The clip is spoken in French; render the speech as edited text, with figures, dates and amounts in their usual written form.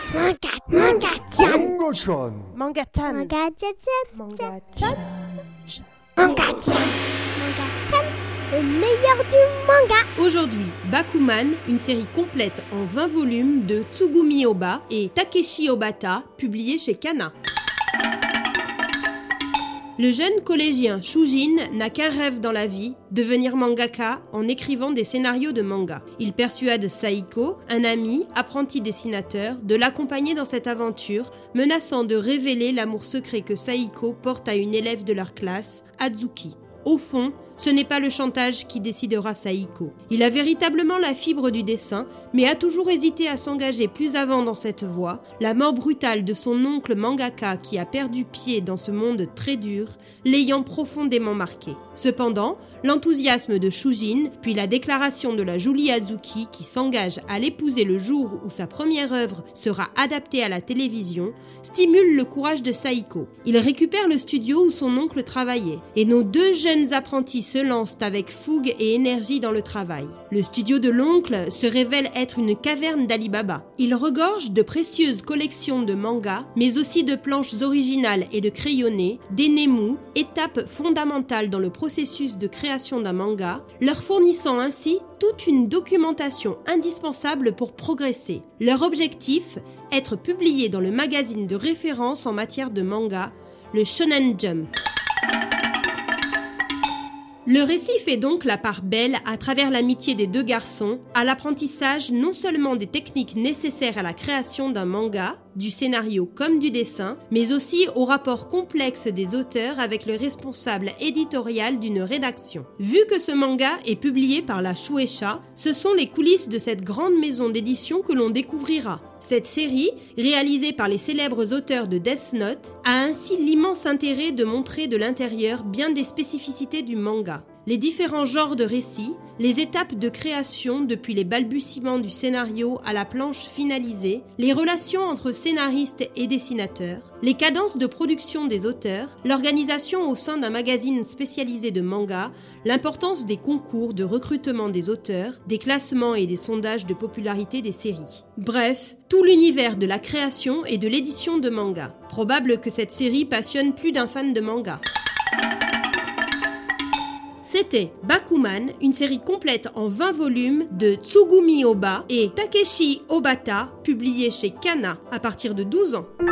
Manga-chan. Manga-chan. Manga-chan. Manga-chan. Manga-chan. Manga-chan, le meilleur du manga. Aujourd'hui, Bakuman, une série complète en 20 volumes de Tsugumi Ohba et Takeshi Obata, publiée chez Kana. Le jeune collégien Shujin n'a qu'un rêve dans la vie, devenir mangaka en écrivant des scénarios de manga. Il persuade Saiko, un ami, apprenti dessinateur, de l'accompagner dans cette aventure, menaçant de révéler l'amour secret que Saiko porte à une élève de leur classe, Hazuki. Au fond, ce n'est pas le chantage qui décidera Saiko. Il a véritablement la fibre du dessin, mais a toujours hésité à s'engager plus avant dans cette voie, la mort brutale de son oncle mangaka qui a perdu pied dans ce monde très dur, l'ayant profondément marqué. Cependant, l'enthousiasme de Shujin, puis la déclaration de la jolie Hazuki qui s'engage à l'épouser le jour où sa première œuvre sera adaptée à la télévision, stimule le courage de Saiko. Il récupère le studio où son oncle travaillait, et nos deux jeunes apprentis se lancent avec fougue et énergie dans le travail. Le studio de l'oncle se révèle être une caverne d'Ali Baba. Il regorge de précieuses collections de mangas, mais aussi de planches originales et de crayonnés, des nemu, étapes fondamentales dans le processus de création d'un manga, leur fournissant ainsi toute une documentation indispensable pour progresser. Leur objectif, être publié dans le magazine de référence en matière de manga, le Shonen Jump. Le récit fait donc la part belle à travers l'amitié des deux garçons, à l'apprentissage non seulement des techniques nécessaires à la création d'un manga, du scénario comme du dessin, mais aussi au rapport complexe des auteurs avec le responsable éditorial d'une rédaction. Vu que ce manga est publié par la Shueisha, ce sont les coulisses de cette grande maison d'édition que l'on découvrira. Cette série, réalisée par les célèbres auteurs de Death Note, a ainsi l'immense intérêt de montrer de l'intérieur bien des spécificités du manga. Les différents genres de récits, les étapes de création depuis les balbutiements du scénario à la planche finalisée, les relations entre scénaristes et dessinateurs, les cadences de production des auteurs, l'organisation au sein d'un magazine spécialisé de manga, l'importance des concours de recrutement des auteurs, des classements et des sondages de popularité des séries. Bref, tout l'univers de la création et de l'édition de manga. Probable que cette série passionne plus d'un fan de manga. C'était Bakuman, une série complète en 20 volumes de Tsugumi Ohba et Takeshi Obata, publiée chez Kana à partir de 12 ans.